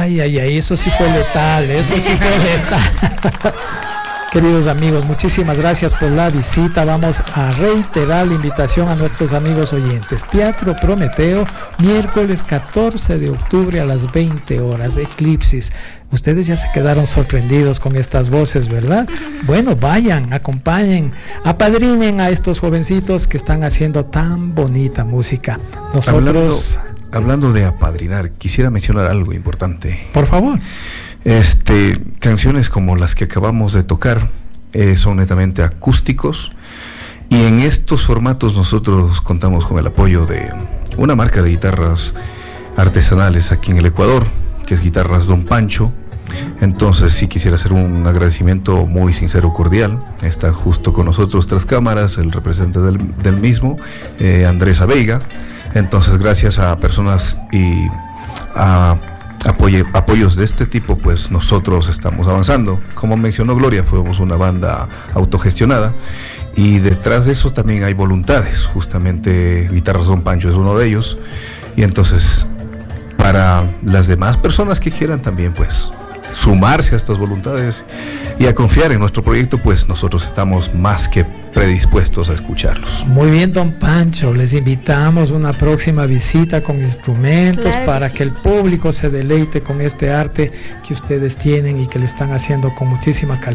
Ay, eso sí fue letal, Queridos amigos, muchísimas gracias por la visita. Vamos a reiterar la invitación a nuestros amigos oyentes. Teatro Prometeo, miércoles 14 de octubre a las 20 horas, Eclipsis. Ustedes ya se quedaron sorprendidos con estas voces, ¿verdad? Bueno, vayan, acompañen, apadrinen a estos jovencitos que están haciendo tan bonita música. Nosotros... Hablando de apadrinar, quisiera mencionar algo importante. Por favor. Canciones como las que acabamos de tocar son netamente acústicos, y en estos formatos nosotros contamos con el apoyo de una marca de guitarras artesanales aquí en el Ecuador, que es Guitarras Don Pancho. Entonces sí quisiera hacer un agradecimiento muy sincero, cordial. Está justo con nosotros tras cámaras el representante del mismo, Andrés Veiga. Entonces, gracias a personas y a apoyos de este tipo, pues nosotros estamos avanzando. Como mencionó Gloria, fuimos una banda autogestionada, y detrás de eso también hay voluntades. Justamente Guitarras Don Pancho es uno de ellos, y entonces para las demás personas que quieran también pues sumarse a estas voluntades y a confiar en nuestro proyecto, pues nosotros estamos más que predispuestos a escucharlos. Muy bien, don Pancho, les invitamos a una próxima visita con instrumentos, claro, para que el público se deleite con este arte que ustedes tienen y que le están haciendo con muchísima calidad.